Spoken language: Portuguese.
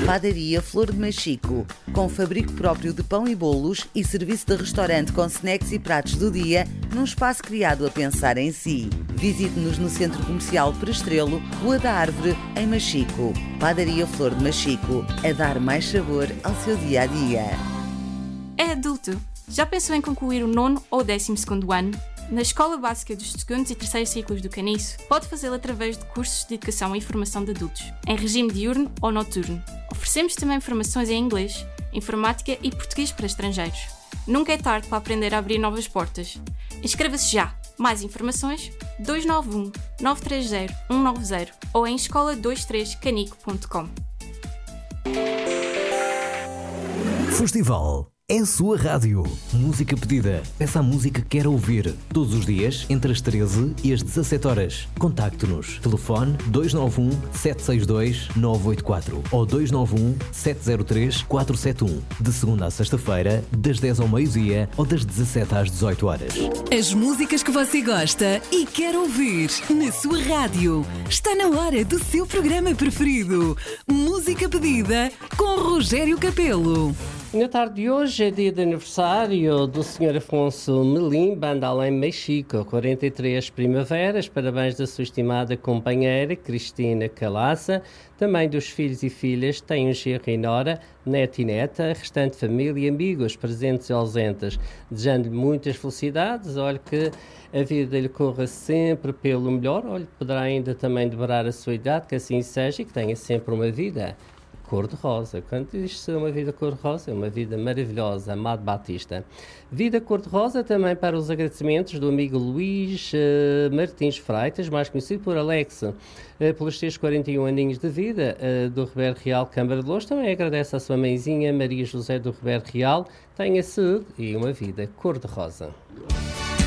Padaria Flor de Machico, com fabrico próprio de pão e bolos e serviço de restaurante com snacks e pratos do dia, num espaço criado a pensar em si. Visite-nos no Centro Comercial Prestrelo, Rua da Árvore, em Machico. Padaria Flor de Machico, a dar mais sabor ao seu dia-a-dia. É adulto. Já pensou em concluir o 9º ou 12º ano? Na Escola Básica dos 2º e 3º ciclos do Caniço, pode fazê-lo através de cursos de educação e formação de adultos, em regime diurno ou noturno. Oferecemos também formações em inglês, informática e português para estrangeiros. Nunca é tarde para aprender a abrir novas portas. Inscreva-se já! Mais informações 291 930 190 ou em escola23canico.com. Festival é a sua rádio. Música pedida. Peça a música que quer ouvir. Todos os dias, entre as 13 e as 17 horas. Contacte-nos. Telefone 291 762 984 ou 291 703 471. De segunda a sexta-feira, das 10 ao meio-dia ou das 17 às 18 horas. As músicas que você gosta e quer ouvir na sua rádio. Está na hora do seu programa preferido. Música pedida com Rogério Capelo. Na tarde de hoje é dia de aniversário do Sr. Afonso Melim, banda Além Mexico, 43 primaveras, parabéns da sua estimada companheira Cristina Calaça, também dos filhos e filhas, tem um genro e nora, neto e neta, restante família e amigos presentes e ausentes, desejando-lhe muitas felicidades, olha que a vida lhe corra sempre pelo melhor, olha, poderá ainda também dobrar a sua idade, que assim seja e que tenha sempre uma vida cor-de-rosa. Quando diz ser uma vida cor-de-rosa, é uma vida maravilhosa. Amado Batista. Vida cor-de-rosa também para os agradecimentos do amigo Luís Martins Freitas, mais conhecido por Alex, pelos seus 41 aninhos de vida, do Ribeiro Real, Câmara de Louros. Também agradece à sua mãezinha, Maria José do Ribeiro Real. Tenha saúde e uma vida cor-de-rosa.